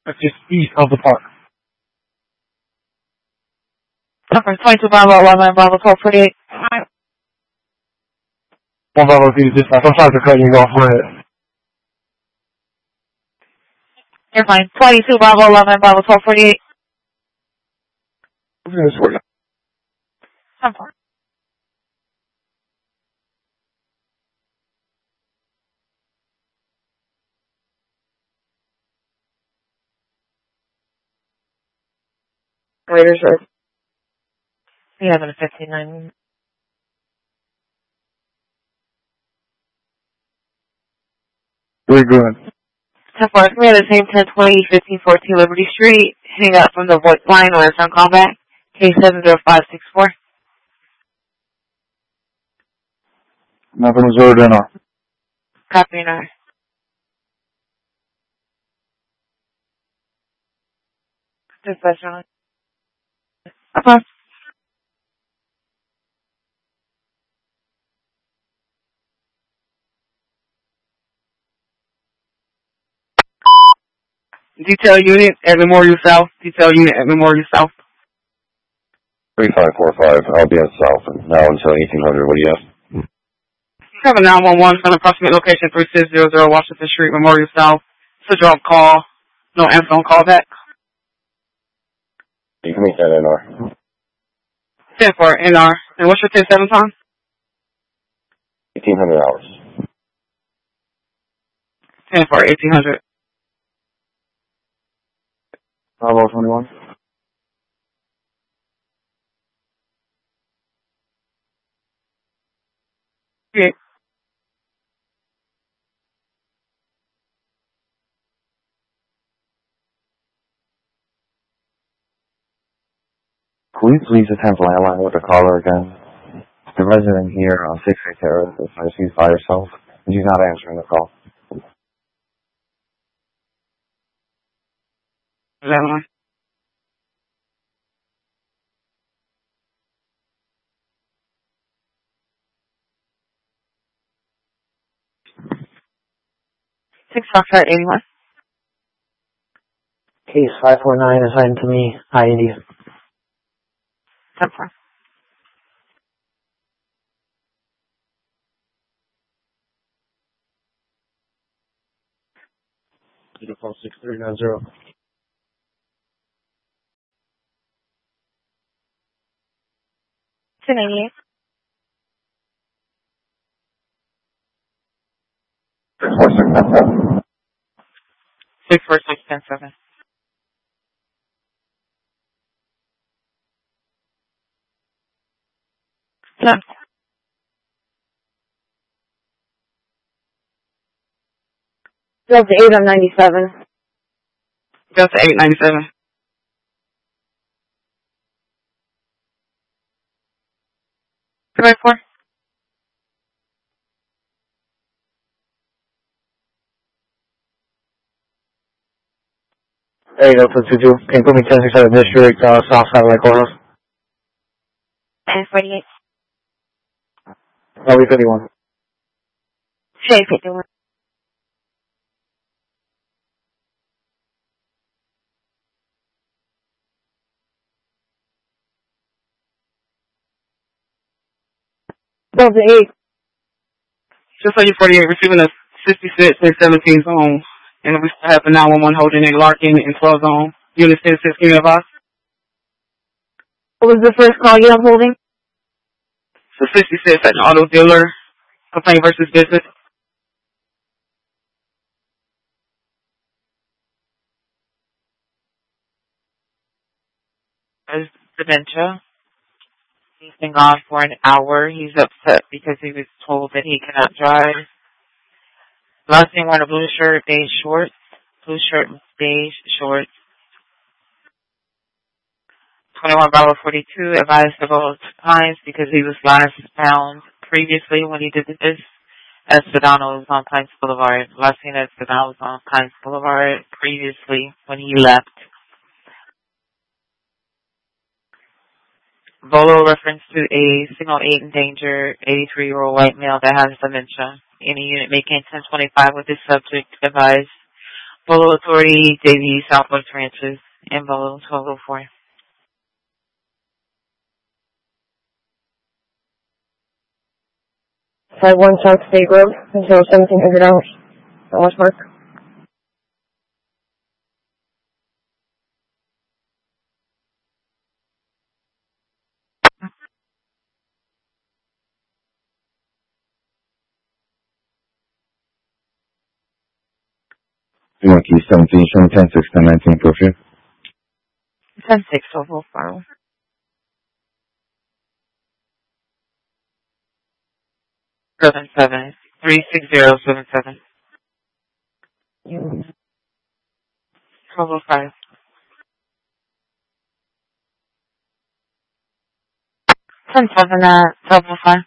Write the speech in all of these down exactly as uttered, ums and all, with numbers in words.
That's just east of the park. Number twenty-two Bravo, eleven Bravo, twelve forty-eight. One Bravo is dispatch. I'm sorry for cutting you off. Go ahead. You're fine. twenty-two Bravo, eleven Bravo, twelve forty-eight. I'm going to sort it. I'm fine. Raiders Road. eleven fifty-nine. We're good. ten four, we have the same ten twenty, fifteen fourteen Liberty Street. Hang up from the voice line or some callback. K seven zero five six four. Nothing reserved in our. Copy and I. Dispatch on. Okay. Detail unit at Memorial South. Detail unit at Memorial South. three five four five, I'll be at South and now until eighteen hundred. What do you have? Have a nine one one for an approximate location three six zero zero Washington Street, Memorial South. It's a drop call. No answer on call back. You can make that N R. ten for N R. And what's your ten seven time? eighteen hundred hours. ten for eighteen hundred. Bravo twenty-one. Okay. Could we please attempt landline with the caller again? The resident here on six eight Terrace is she's by herself and she's not answering the call. Landline. six Foxtrot eighty-one. Case five four nine assigned to me. Hi, India. ten four. six three nine zero. two ninety-eight. Four six nine seven. six four six ten seven. ten. Delta eight on ninety-seven. Delta eight ninety seven. two by four. Hey, Delta two two. Can you put me ten six seven District, uh, South Satellite Courthouse? And forty-eight. L B fifty-one. J fifty-one. Delta eight. Just so you forty-eight, receiving a sixty-six and seventeen zone. And we still have a nine one one holding a Larkin and twelve zone. Unit sixty-six, can you advise? What was the first call you have holding? So sixty-six at the auto dealer. Complaint versus business. Has dementia. He's been gone for an hour. He's upset because he was told that he cannot drive. Last name wearing a blue shirt, beige shorts. Blue shirt, beige shorts. twenty-one Bravo forty-two advised to go to Pines because he was last found previously when he did this. Sedano was on Pines Boulevard. Last seen at Sedano was on Pines Boulevard previously when he left. Volo reference to a single eight in danger, eighty-three-year-old white male that has dementia. Any unit making ten twenty-five with this subject advised Bolo Authority, J V, Southwest Ranches, and Bolo, twelve oh four. five one South State Road, until seventeen hundred hours. Lost Mark. Yankee seventeen, showing ten six, ten nineteen, curfew. ten six, twelve oh four. Seven seven three six zero seven seven. Twelve oh five. Ten seven uh twelve oh five.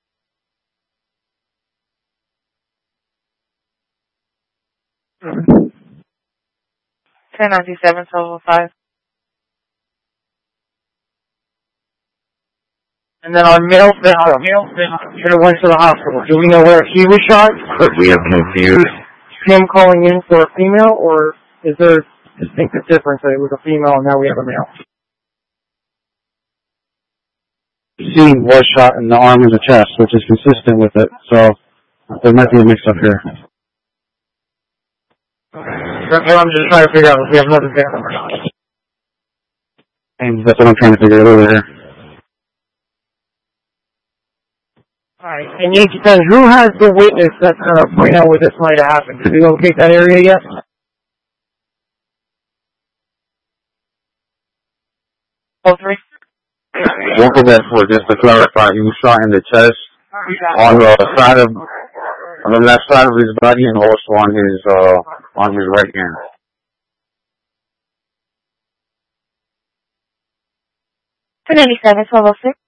Ten ninety seven twelve oh five. And then our male thing, our male thing should have went to the hospital. Do we know where he was shot? But we have confused. Him calling in for a female, or is there a distinctive difference that it was a female and now we have a male? He was shot in the arm and the chest, which is consistent with it, so there might be a mix-up here. I'm just trying to figure out if we have another victim or not. And that's what I'm trying to figure out over here. Alright, and Yankee ten, who has the witness that's going to point out where this might have happened? Did we locate that area yet? Oh three. One for that for just to clarify, he was shot in the chest, on the side of, on the left side of his body, and also on his, uh, on his right hand. two ninety-seven twelve oh six.